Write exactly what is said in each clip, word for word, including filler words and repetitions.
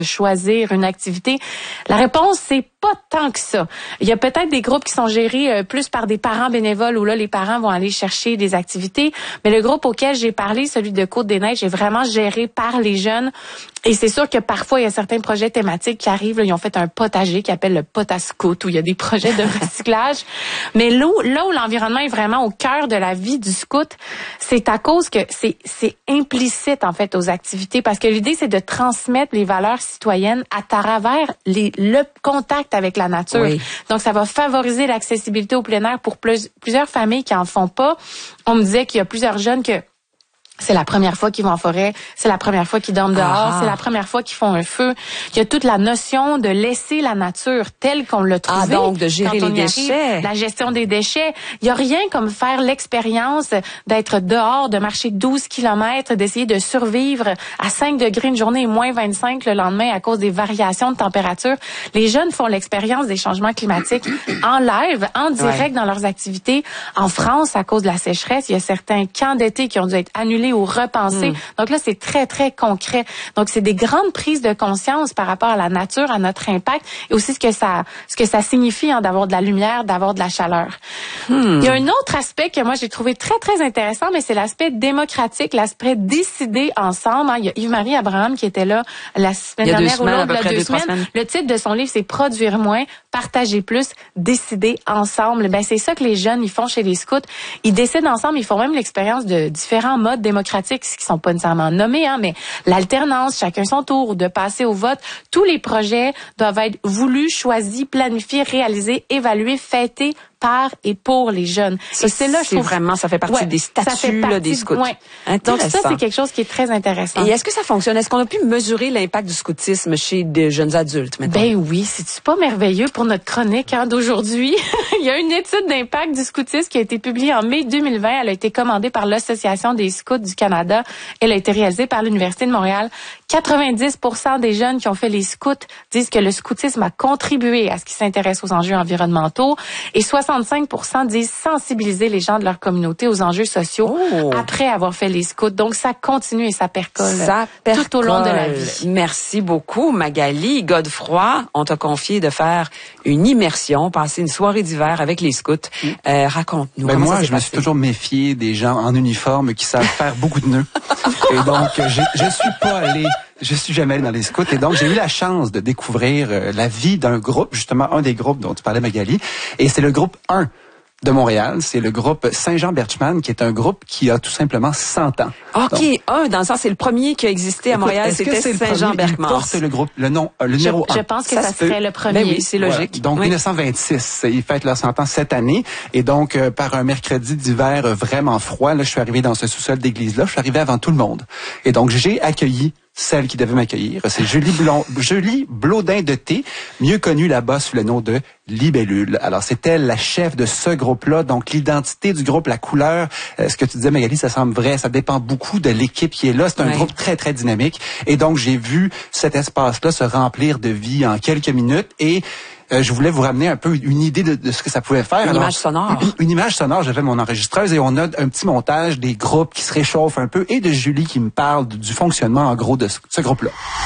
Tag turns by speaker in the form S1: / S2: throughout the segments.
S1: choisir une activité? La réponse, c'est pas tant que ça. Il y a peut-être des groupes qui sont gérés euh, plus par des parents bénévoles où là, les parents vont aller chercher des activités. Mais le groupe auquel j'ai parlé, celui de Côte-des-Neiges, est vraiment géré par les jeunes. Et c'est sûr que parfois, il y a certains projets thématiques qui arrivent. Là, ils ont fait un potager qui appelle le Potascout, où il y a des projets de recyclage. Mais là où, là où l'environnement est vraiment au cœur de la vie du scout, c'est à cause que c'est, c'est implicite, en fait, aux activités. Parce que l'idée, c'est de transmettre les valeurs citoyennes à travers les, le contact avec la nature. Oui. Donc, ça va favoriser l'accessibilité au plein air pour plus, plusieurs familles qui en font pas. On me disait qu'il y a plusieurs jeunes que c'est la première fois qu'ils vont en forêt, c'est la première fois qu'ils dorment dehors, ah. c'est la première fois qu'ils font un feu. Il y a toute la notion de laisser la nature telle qu'on l'a trouvée.
S2: Ah, donc de gérer les déchets.
S1: Arrive, la gestion des déchets. Il y a rien comme faire l'expérience d'être dehors, de marcher douze kilomètres, d'essayer de survivre à cinq degrés une journée et moins vingt-cinq le lendemain à cause des variations de température. Les jeunes font l'expérience des changements climatiques en live, en direct ouais. dans leurs activités. En France, à cause de la sécheresse, il y a certains camps d'été qui ont dû être annulés ou repensés. Mm. Donc là, c'est très, très concret. Donc, c'est des grandes prises de conscience par rapport à la nature, à notre impact et aussi ce que ça, ce que ça signifie hein, d'avoir de la lumière, d'avoir de la chaleur. Mm. Il y a un autre aspect que moi, j'ai trouvé très, très intéressant, mais c'est l'aspect démocratique, l'aspect décider ensemble. Hein. Il y a Yves-Marie Abraham qui était là la semaine dernière ou l'autre, deux, deux semaines. semaines. Le titre de son livre, c'est Produire moins, partager plus, décider ensemble. Ben, c'est ça que les jeunes, ils font chez les scouts. Ils décident ensemble, ils font même l'expérience de différents modes démocratiques qui sont pas nécessairement nommés, hein, mais l'alternance, chacun son tour, de passer au vote. Tous les projets doivent être voulus, choisis, planifiés, réalisés, évalués, fêtés par et pour les jeunes.
S2: Ça, et c'est là, je trouve vraiment, ça fait partie ouais, des statuts là, des scouts.
S1: Ouais. Donc ça, c'est quelque chose qui est très intéressant.
S2: Et est-ce que ça fonctionne? Est-ce qu'on a pu mesurer l'impact du scoutisme chez des jeunes adultes maintenant?
S1: Ben oui, c'est pas merveilleux pour notre chronique hein, d'aujourd'hui. Il y a une étude d'impact du scoutisme qui a été publiée en mai deux mille vingt. Elle a été commandée par l'Association des scouts du Canada. Elle a été réalisée par l'Université de Montréal. quatre-vingt-dix pour cent des jeunes qui ont fait les scouts disent que le scoutisme a contribué à ce qui s'intéresse aux enjeux environnementaux et soixante-cinq pour cent disent sensibiliser les gens de leur communauté aux enjeux sociaux oh. après avoir fait les scouts. Donc, ça continue et ça percole,
S2: ça percole
S1: tout au long de la vie.
S2: Merci beaucoup, Magali. Godefroy, on t'a confié de faire une immersion, passer une soirée d'hiver avec les scouts. Mm. Euh, raconte-nous.
S3: Ben moi, je me suis toujours méfié des gens en uniforme qui savent faire beaucoup de nœuds. Et donc, je je suis pas allé... Je suis jamais allé dans les scouts et donc j'ai eu la chance de découvrir euh, la vie d'un groupe, justement un des groupes dont tu parlais Magali, et c'est le groupe un de Montréal, c'est le groupe Saint-Jean-Berchmans qui est un groupe qui a tout simplement cent ans.
S2: OK, donc, un, dans le sens c'est le premier qui a existé à Montréal, écoute, c'était Saint-Jean-Berchmans.
S3: Porte le groupe, le nom, le numéro
S1: je,
S3: un.
S1: Je pense que ça, ça serait le premier.
S2: Ben oui, c'est logique.
S3: Voilà. Donc
S2: oui.
S3: dix-neuf cent vingt-six, ils fêtent leur cent ans cette année et donc euh, par un mercredi d'hiver euh, vraiment froid, là je suis arrivé dans ce sous-sol d'église-là, je suis arrivé avant tout le monde. Et donc j'ai accueilli celle qui devait m'accueillir. C'est Julie, Blon, Julie Blodin de Thé, mieux connue là-bas sous le nom de Libellule. Alors, c'est elle la chef de ce groupe-là. Donc, l'identité du groupe, la couleur, euh, ce que tu disais, Magali, ça semble vrai. Ça dépend beaucoup de l'équipe qui est là. C'est un ouais. groupe très, très dynamique. Et donc, j'ai vu cet espace-là se remplir de vie en quelques minutes. Et Euh, je voulais vous ramener un peu une idée de, de ce que ça pouvait faire.
S2: Une
S3: Alors,
S2: image sonore.
S3: Une, une image sonore, j'avais mon enregistreuse et on a un petit montage des groupes qui se réchauffent un peu et de Julie qui me parle du, du fonctionnement en gros de ce, ce groupe-là.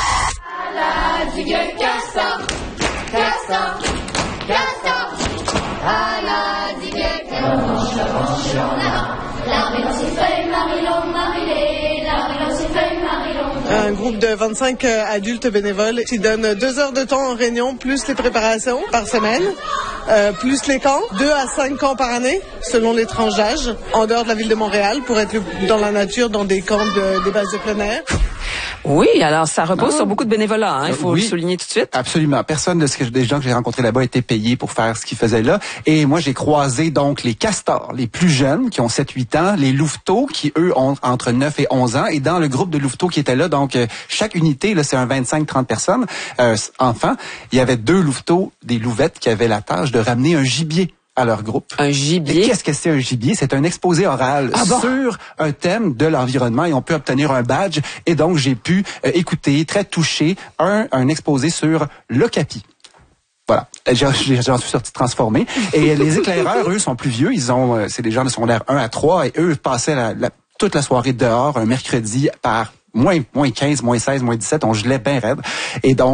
S4: À la digue Castor, Castor, Castor, à la digue Castor, l'arbre s'y fait, Marilon, Marilé, l'arbre s'y fait, Marilon.
S5: Un groupe de vingt-cinq adultes bénévoles qui donnent deux heures de temps en réunion, plus les préparations par semaine, euh, plus les camps, deux à cinq camps par année, selon les tranches d'âge, en dehors de la ville de Montréal, pour être dans la nature, dans des camps, de, des bases de plein air.
S2: Oui, alors ça repose non. sur beaucoup de bénévolat, hein, il faut oui, le souligner tout de suite.
S3: Absolument. Personne de ce que des gens que j'ai rencontrés là-bas était payé pour faire ce qu'ils faisaient là. Et moi, j'ai croisé donc les castors, les plus jeunes, qui ont sept huit ans, les louveteaux, qui eux ont entre neuf et onze ans. Et dans le groupe de louveteaux qui était là, donc euh, chaque unité, là, c'est un vingt-cinq trente personnes, euh, enfants. Il y avait deux louveteaux, des louvettes, qui avaient la tâche de ramener un gibier à leur groupe.
S2: Un gibier.
S3: Et qu'est-ce que c'est un gibier? C'est un exposé oral ah bon? sur un thème de l'environnement et on peut obtenir un badge. Et donc, j'ai pu euh, écouter, très touché, un, un exposé sur l'okapi. Voilà, j'en suis sorti transformé. Et les éclaireurs, eux, sont plus vieux. Ils ont, c'est des gens de secondaire un à trois et eux passaient la, la, toute la soirée dehors un mercredi par moins, moins quinze, moins seize, moins dix-sept, on gelait bien raide. Et donc,